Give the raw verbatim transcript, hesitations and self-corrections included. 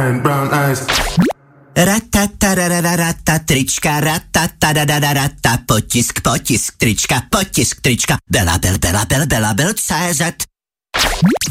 and brown eyes. Ratatarararata, trička, ratatadadadata, potisk, potisk, trička, potisk, trička, bela, bel, bela, bel, bela, bel, C Z.